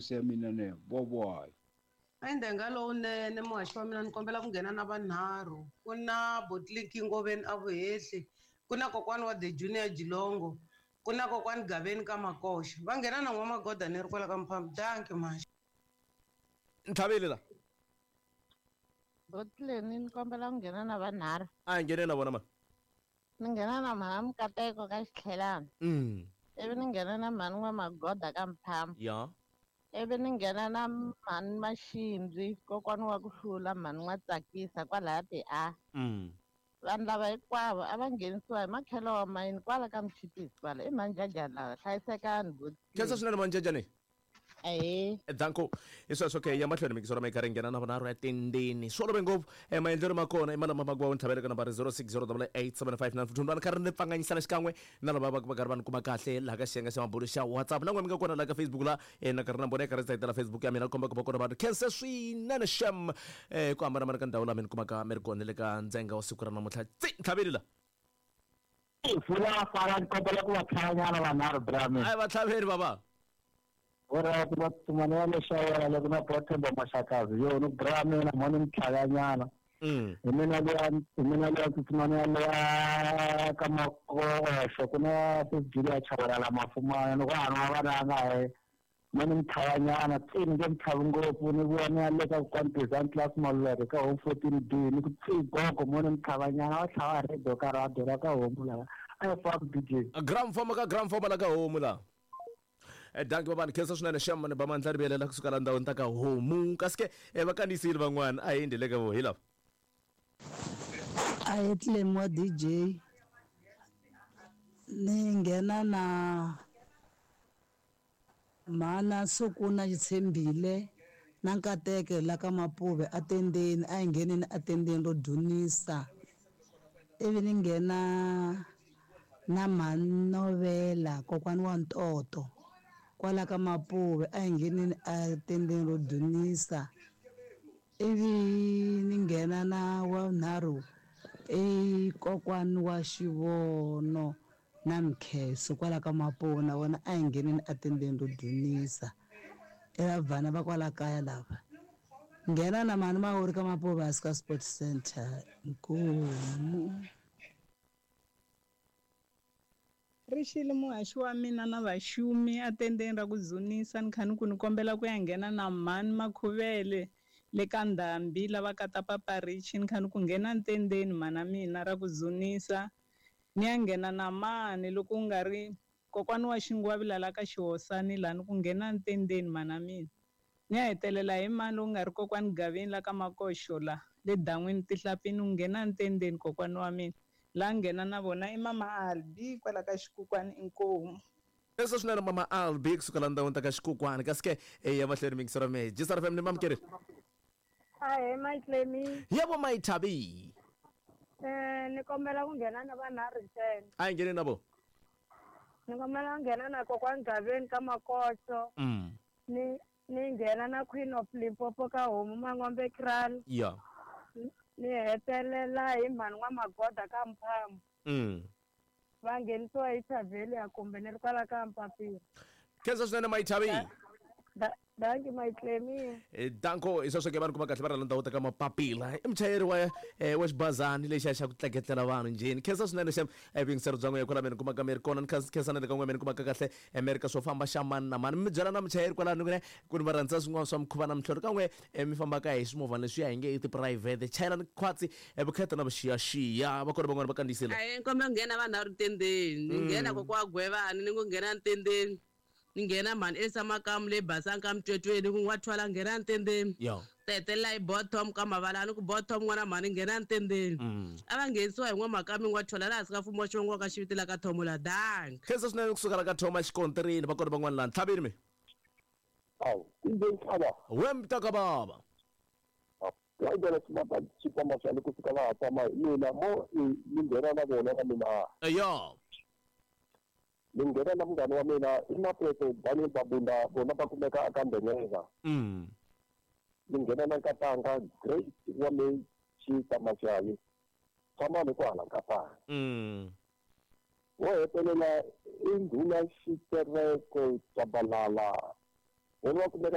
nkosi ya mina ne boboy Ayindenga lowunene muhaxi wa mina ni kombela ku nghena na vanharhu ku na Botliki Ngoveni Avuhehli ku na kokwani wa The Junior Jilongo ku na kokwani Gaveni ka Makoxa va nghena na N'wamagoda ni ri kwala ka Mphambi danki mahaxi Nthabile la Botleni ni kombela ku nghena na vanharhu a nghene na bona mani ni nghena na mhani Mukateko ka Xitlhelani ivi ni nghena na mhani N'wamagoda ka Mphambi ya ivi ni nghena na mhani Maxindzi kokwani wa ku hlula mhani N'watsakisa kwalaya ti-A vanhu lava hinkwavo a va nghenisiwa hi makhelo wa mayini kwala ka Mchipisi kwala i manjanja lawa hlayisekani khensa swinene manjajani ehe danko i sweswo ke ya mahlweni mikisoro ma karhi nghena na vunharhu ya tendeni swi olove ngopfu maendlelo ma kona i malama makuva nthavele ka nambari 060875 futhi vanhu karhi ni pfanganyisana xikan'we na lava va karhi va ni kuma kahle laha ka xiyenge xa mabulu xa WhatsApp na n'we mi nga kona laha ka Facebook la na karhi na mbona ya karhi tsayitela Facebook ya mina komba ku va kona vanhu khense swinene shem ku hambanamana ka ndhawu laha mi ni kumaka mi ri kona le ka ndzhenga wa siku ra namuntlha nthaveli la Fula fara kombela ku va tlhangana vanharhu brami ai vatlhaveri baba ora ku va tsumana leswawa loko na pothemba mashakazi yo no brami na moni mtlhanganyana mina le tsumana le ka makoxo kuna sejili ya chavara la mafumana no hana vana nga mani mtlhanganyana tsini ke mtlhavu ngopfu ni vona le ka kwantizan class malwere ka home 14D ni ku tsigogo moni mtlhanganyana wa tlhava redo ka radio ra ka home la ai fa DJ gram form la ka home la danki babani khensa swinene shamane bamandla rivelela kusuka la ndhawini ta ka homu kasi ke va kanisile van'wana a hi endlele ka vo hi lava a hi tlemi wa DJ ni nghena na mana Sukuna Xitshembile na Nkateko la ka Mapuve atendeni a hi ngheneni atendeni ro Dunisa ivi ni nghena na Manovela kokwani wa Ntoto kwala ka Mapuve a hi ngheneni atendeni ro Dunisa ivi ni nghena na wanharhu kokwani wa Xivono na Mkheso kwala ka Mapuve na vona a hi ngheneni atendeni ro Dunisa vana va kwala kaya lava nghena na mani Mawuri ka Mapuve hansi ka Sports Center Nkomu Rixile muhaxi wa mina na vaxumi atendeni ra ku dzunisa ni khani ku ni kombela ku ya nghena na mhani Makhuvele le ka Ndhambi lava kata Papa Richi ni khani ku nghena ntendeni mana mina ra ku dzunisa ni ya nghena na mani loko ku nga ri kokwani wa Xingwavila la ka Xihosani lani ku nghena ntendeni mana mina ni ya hetelela hi mani loku nga ri kokwani Gaveni la ka Makoxo la le dan'wini tihlapini ku nghena ntendeni kokwani wa mina la nghena na vona i mama Albi kwala ka Xikokwani Inkomu khensa swinene mama Albi kusuka la ndhawini ta ka Xikokwani kasi ke ya mahlweni mikisoro me Jisar FM ni mamukeri Hi, my Clemi. yebo mayithabi Ni kombela ku nghena na vanharhu ntsena. a hi ngheni na vo Ni kombela ku nghena na kokwani Gaveni ka Makoxo. Ni nghena na Queen of Limpopo ka Homu Mangombe Kral. ya Ni hetelela hi mhani N'wamagoda ka Mphambi. Va nghenisiwa hi Chaveli ya kumbe ni ri kwala ka Mpapila. khensa swinene mayithabi Danki my Clemi. danko i sweswo ke vanhu kuma kahle va ri la ndhawu ta ka Mapapila i muchayeri wa xibazani lexi xa ku tleketlela vanhu njeni khensa swinene xem vingisero bya n'we kwala mi ni kumaka mi ri kona ni khensa na le ka n'we mi ni kumaka kahle mi ri ka swo famba xa mani na mani mi byela na muchayeri kwalani ku ni va rhandzisa swin'wana swa mikhuva na mihloro ka n'we mi fambaka hi swimovhana leswi ya hi nge i tiphurayivhete chayelani khwatsi vukheta na vuxiyaxiya va kona van'wana va kandziyisile ayi kombela nghena vanharhu tendeni ni nghena kokwa Gwevani ni ku nghena ntendeni ni nghena mhani Elsa Makamu le basanga ka Mtwetweni ku n'wa thwala nghena ntendeni ta hetelela hi bottom ka Mavalani ku bottom n'wana mhani nghena ntendeni a va nghenisiwa hi N'wamakami n'wa thwala laha hansi ka mfumo wa xivongo ka xivitela ka Thomola danki khensa swinene kusuka la ka Thoma xikontirini va kona van'wana laha nthaveni mi we mtaka baba Ngiyangena simata chipama xa loko fika laha tama mina mo ni nghena na vona ka mina ni nghena na munghana wa mina i Mapeto Daniel Babunda vona va kumeka aka Mbeneza ni nghena na Nkatanga Grace wa me Xitamashayi tshama ni ku hala Nkatanga wo hetelela i ndhuna xitereko Jabalala vona va kumeka